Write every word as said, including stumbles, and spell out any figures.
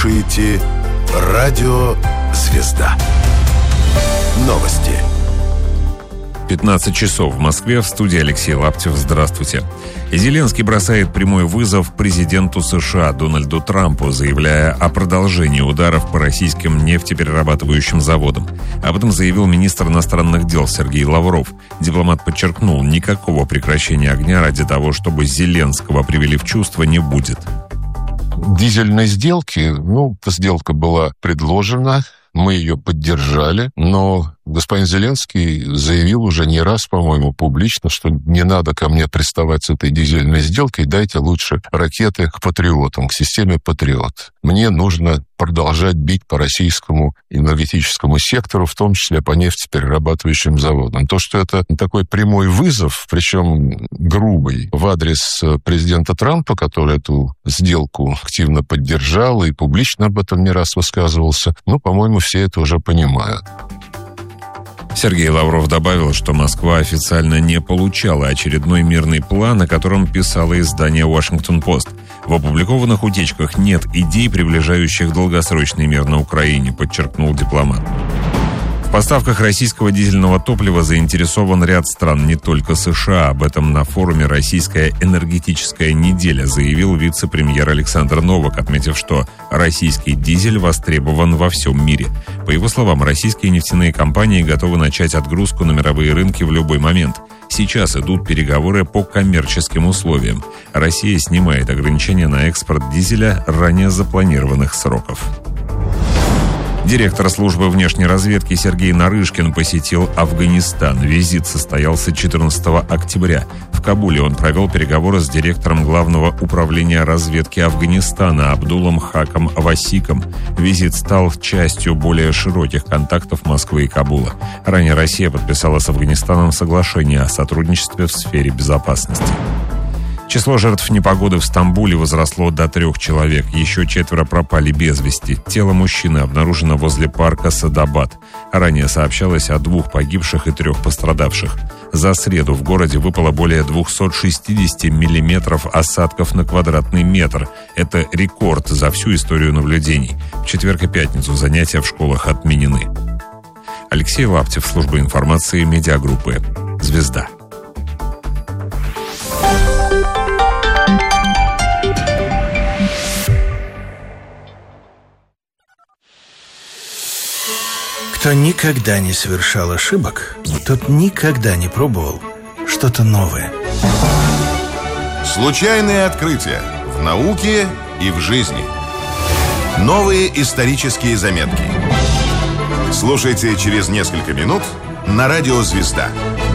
слушаете Радио «Звезда». Новости. пятнадцать часов в Москве. В студии Алексей Лаптев. Здравствуйте. Зеленский бросает прямой вызов президенту США Дональду Трампу, заявляя о продолжении ударов по российским нефтеперерабатывающим заводам. Об этом заявил министр иностранных дел Сергей Лавров. Дипломат подчеркнул, никакого прекращения огня ради того, чтобы Зеленского привели в чувство, не будет. Дизельной сделки, ну, сделка была предложена, мы ее поддержали, но господин Зеленский заявил уже не раз, по-моему, публично, что не надо ко мне приставать с этой дизельной сделкой, дайте лучше ракеты к патриотам, к системе «Патриот». Мне нужно продолжать бить по российскому энергетическому сектору, в том числе по нефтеперерабатывающим заводам. То, что это такой прямой вызов, причем грубый, в адрес президента Трампа, который эту сделку активно поддержал и публично об этом не раз высказывался, ну, по-моему, все это уже понимают. Сергей Лавров добавил, что Москва официально не получала очередной мирный план, о котором писало издание «Вашингтон-Пост». В опубликованных утечках нет идей, приближающих долгосрочный мир на Украине, подчеркнул дипломат. В поставках российского дизельного топлива заинтересован ряд стран, не только США. Об этом на форуме «Российская энергетическая неделя» заявил вице-премьер Александр Новак, отметив, что российский дизель востребован во всем мире. По его словам, российские нефтяные компании готовы начать отгрузку на мировые рынки в любой момент. Сейчас идут переговоры по коммерческим условиям. Россия снимает ограничения на экспорт дизеля ранее запланированных сроков. Директор службы внешней разведки Сергей Нарышкин посетил Афганистан. Визит состоялся четырнадцатого октября. В Кабуле он провел переговоры с директором Главного управления разведки Афганистана Абдулом Хаком Васиком. Визит стал частью более широких контактов Москвы и Кабула. Ранее Россия подписала с Афганистаном соглашение о сотрудничестве в сфере безопасности. Число жертв непогоды в Стамбуле возросло до трех человек. Еще четверо пропали без вести. Тело мужчины обнаружено возле парка Садабад. Ранее сообщалось о двух погибших и трех пострадавших. За среду в городе выпало более двести шестьдесят миллиметров осадков на квадратный метр. Это рекорд за всю историю наблюдений. В четверг и пятницу занятия в школах отменены. Алексей Лаптев, служба информации медиагруппы «Звезда». Кто никогда не совершал ошибок, тот никогда не пробовал что-то новое. Случайные открытия в науке и в жизни. Новые исторические заметки. Слушайте через несколько минут на радио «Звезда».